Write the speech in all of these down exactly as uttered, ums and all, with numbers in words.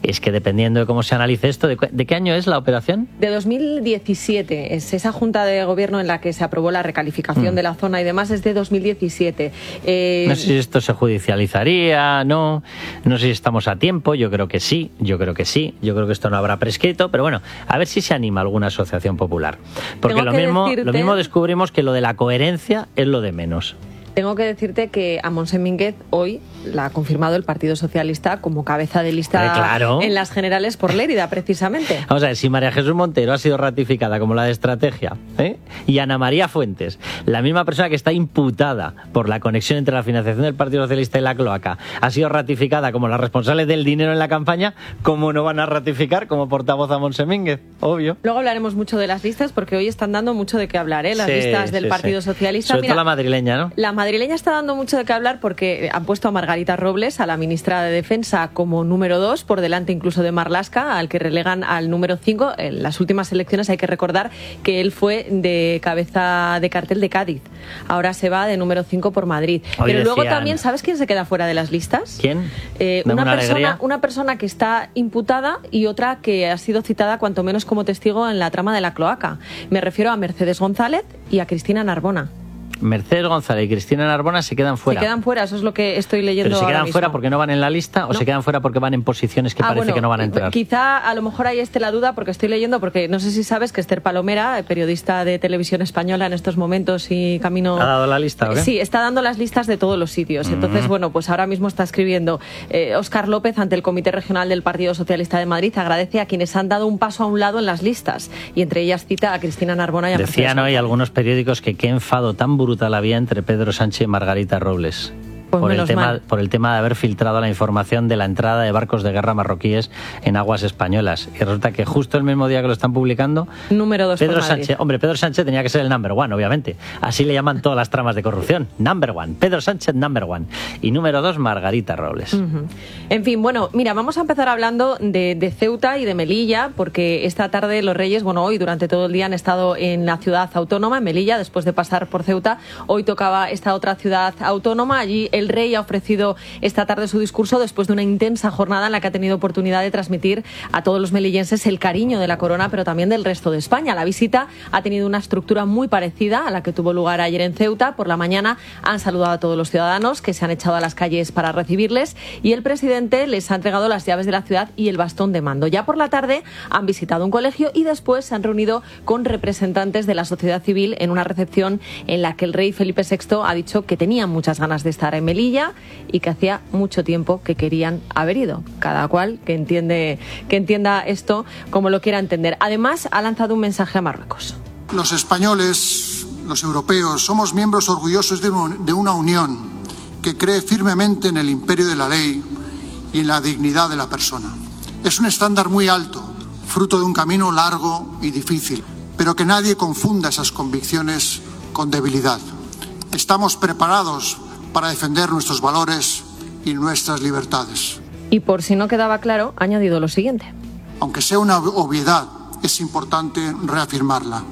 es que dependiendo de cómo se analice esto, ¿de, de qué año es la operación? De dos mil diecisiete, es esa junta de gobierno en la que se aprobó la recalificación mm. de la zona y demás, es de dos mil diecisiete. Eh... No sé si esto se judicializaría, no, no sé si estamos a tiempo, yo creo que sí, yo creo que sí, yo creo que esto no habrá prescrito, pero bueno, a ver si se anima alguna asociación popular. Porque lo mismo, decirte... lo mismo descubrimos que lo de la coherencia es lo de menos. Tengo que decirte que a Montse Mínguez hoy la ha confirmado el Partido Socialista como cabeza de lista eh, claro. en las generales por Lérida, precisamente. Vamos a ver, si María Jesús Montero ha sido ratificada como la de Estrategia, ¿eh? y Ana María Fuentes, la misma persona que está imputada por la conexión entre la financiación del Partido Socialista y la cloaca, ha sido ratificada como la responsable del dinero en la campaña, ¿cómo no van a ratificar como portavoz a Montse Mínguez? Obvio. Luego hablaremos mucho de las listas, porque hoy están dando mucho de qué hablar, ¿eh? Las sí, listas del sí, Partido sí. Socialista. Sobre Mira, todo la madrileña, ¿no? La madrileña está dando mucho de qué hablar porque han puesto a Margarita Robles, a la ministra de Defensa, como número dos, por delante incluso de Marlaska, al que relegan al número cinco. En las últimas elecciones hay que recordar que él fue de cabeza de cartel de Cádiz. Ahora se va de número cinco por Madrid. Hoy Pero decían... luego también, ¿sabes quién se queda fuera de las listas? ¿Quién? Eh, una, una, persona, una persona que está imputada y otra que ha sido citada cuanto menos como testigo en la trama de la cloaca. Me refiero a Mercedes González y a Cristina Narbona. Mercedes González y Cristina Narbona se quedan fuera. Se quedan fuera, eso es lo que estoy leyendo. ¿Pero se quedan ahora fuera mismo. porque no van en la lista o no. se quedan fuera porque van en posiciones que ah, parece bueno, que no van a entrar? Quizá a lo mejor ahí esté la duda porque estoy leyendo, porque no sé si sabes que Esther Palomera, periodista de Televisión Española en estos momentos y camino... ¿Ha dado la lista o qué? Sí, está dando las listas de todos los sitios. Mm-hmm. Entonces, bueno, pues ahora mismo está escribiendo eh, Óscar López ante el Comité Regional del Partido Socialista de Madrid, agradece a quienes han dado un paso a un lado en las listas y entre ellas cita a Cristina Narbona y a Mercedes Decían González. hoy algunos periódicos que qué enfado tan brutal había entre Pedro Sánchez y Margarita Robles. Pues por, el tema, mal. por el tema de haber filtrado la información de la entrada de barcos de guerra marroquíes en aguas españolas. Y resulta que justo el mismo día que lo están publicando, número dos Pedro por Sánchez, Madrid. hombre, Pedro Sánchez tenía que ser el number one, obviamente. Así le llaman todas las tramas de corrupción. Number one. Pedro Sánchez, number one. Y número dos, Margarita Robles. Uh-huh. En fin, bueno, mira, vamos a empezar hablando de, de Ceuta y de Melilla, porque esta tarde los Reyes, bueno, hoy durante todo el día han estado en la ciudad autónoma, en Melilla, después de pasar por Ceuta. Hoy tocaba esta otra ciudad autónoma. Allí el rey ha ofrecido esta tarde su discurso después de una intensa jornada en la que ha tenido oportunidad de transmitir a todos los melillenses el cariño de la corona, pero también del resto de España. La visita ha tenido una estructura muy parecida a la que tuvo lugar ayer en Ceuta. Por la mañana han saludado a todos los ciudadanos que se han echado a las calles para recibirles y el presidente les ha entregado las llaves de la ciudad y el bastón de mando. Ya por la tarde han visitado un colegio y después se han reunido con representantes de la sociedad civil en una recepción en la que el rey Felipe sexto ha dicho que tenían muchas ganas de estar en Melilla y que hacía mucho tiempo que querían haber ido. Cada cual que entiende que entienda esto como lo quiera entender. Además, ha lanzado un mensaje a Marruecos. Los españoles, los europeos, somos miembros orgullosos de una unión que cree firmemente en el imperio de la ley y en la dignidad de la persona. Es un estándar muy alto, fruto de un camino largo y difícil, pero que nadie confunda esas convicciones con debilidad. Estamos preparados para defender nuestros valores y nuestras libertades. Y por si no quedaba claro, ha añadido lo siguiente. Aunque sea una obviedad, es importante reafirmarla.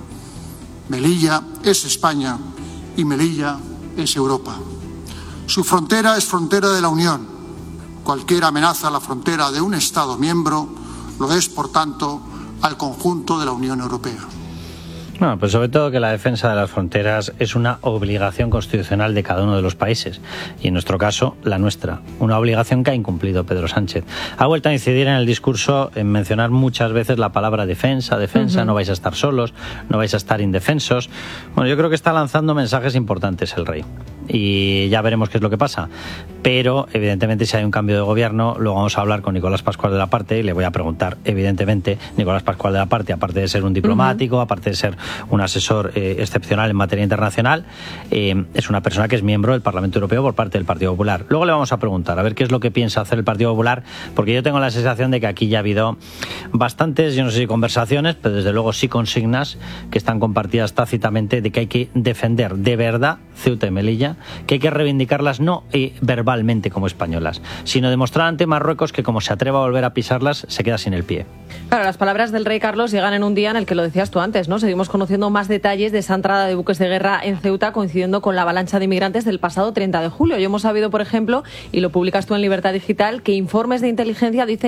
Melilla es España y Melilla es Europa. Su frontera es frontera de la Unión. Cualquier amenaza a la frontera de un Estado miembro lo es, por tanto, al conjunto de la Unión Europea. Bueno, pues sobre todo que la defensa de las fronteras es una obligación constitucional de cada uno de los países y en nuestro caso la nuestra, una obligación que ha incumplido Pedro Sánchez. Ha vuelto a incidir en el discurso en mencionar muchas veces la palabra defensa, defensa, uh-huh. no vais a estar solos, no vais a estar indefensos. Bueno, yo creo que está lanzando mensajes importantes el rey y ya veremos qué es lo que pasa, pero evidentemente si hay un cambio de gobierno, luego vamos a hablar con Nicolás Pascual de la Parte y le voy a preguntar, evidentemente, Nicolás Pascual de la Parte, aparte de ser un diplomático, uh-huh. aparte de ser un asesor eh, excepcional en materia internacional, eh, es una persona que es miembro del Parlamento Europeo por parte del Partido Popular. Luego le vamos a preguntar a ver qué es lo que piensa hacer el Partido Popular, porque yo tengo la sensación de que aquí ya ha habido bastantes, yo no sé si conversaciones, pero desde luego sí consignas que están compartidas tácitamente de que hay que defender de verdad Ceuta y Melilla, que hay que reivindicarlas no eh, verbalmente como españolas, sino demostrar ante Marruecos que como se atreva a volver a pisarlas, se queda sin el pie. Claro, las palabras del rey Carlos llegan en un día en el que lo decías tú antes, ¿no? Seguimos conociendo más detalles de esa entrada de buques de guerra en Ceuta coincidiendo con la avalancha de inmigrantes del pasado treinta de julio. Y hemos sabido, por ejemplo, y lo publicas tú en Libertad Digital, que informes de inteligencia dicen